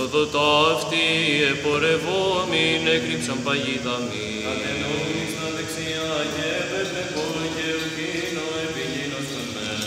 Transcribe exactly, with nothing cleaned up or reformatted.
οδό ταύτη επορευόμην έκρυψαν παγίδα μη. Κατενόμην στα δεξιά και